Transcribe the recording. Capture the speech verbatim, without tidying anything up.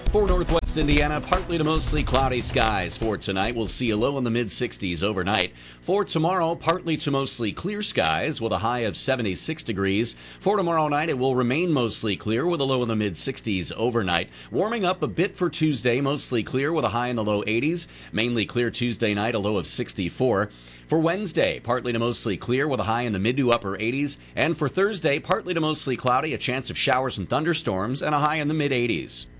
For Northwest Indiana, partly to mostly cloudy skies for tonight. We'll see a low in the mid sixties overnight. For tomorrow, partly to mostly clear skies with a high of seventy-six degrees. For tomorrow night, it will remain mostly clear with a low in the mid sixties overnight. Warming up a bit for Tuesday, mostly clear with a high in the low eighties. Mainly clear Tuesday night, a low of sixty-four. For Wednesday, partly to mostly clear with a high in the mid to upper eighties. And for Thursday, partly to mostly cloudy, a chance of showers and thunderstorms, and a high in the mid eighties.